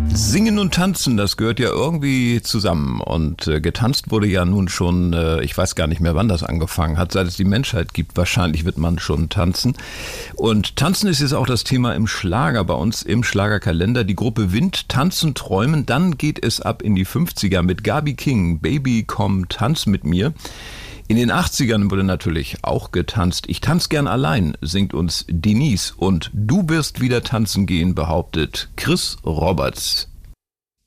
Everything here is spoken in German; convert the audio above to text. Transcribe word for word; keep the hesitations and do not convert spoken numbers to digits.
Singen und Tanzen, das gehört ja irgendwie zusammen. Und äh, getanzt wurde ja nun schon, äh, ich weiß gar nicht mehr, wann das angefangen hat, seit es die Menschheit gibt. Wahrscheinlich wird man schon tanzen. Und Tanzen ist jetzt auch das Thema im Schlager bei uns, im Schlagerkalender. Die Gruppe Wind, Tanzen, Träumen. Dann geht es ab in die fünfziger mit Gaby King, Baby, komm, tanz mit mir. In den achtzigern wurde natürlich auch getanzt. Ich tanz gern allein, singt uns Denise. Und du wirst wieder tanzen gehen, behauptet Chris Roberts.